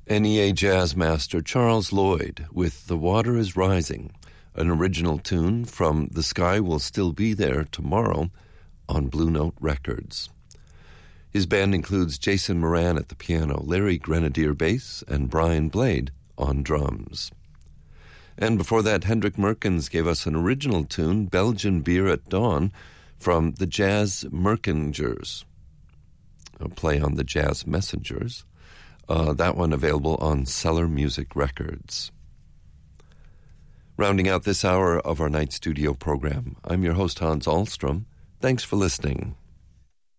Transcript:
NEA jazz master Charles Lloyd with The Water is Rising, an original tune from The Sky Will Still Be There Tomorrow on Blue Note Records. His band includes Jason Moran at the piano, Larry Grenadier bass, and Brian Blade on drums. And before that, Hendrik Merkens gave us an original tune, Belgian Beer at Dawn, from the Jazz Merkingers, a play on the Jazz Messengers. That one available on Cellar Music Records. Rounding out this hour of our night studio program, I'm your host, Hans Ahlstrom. Thanks for listening.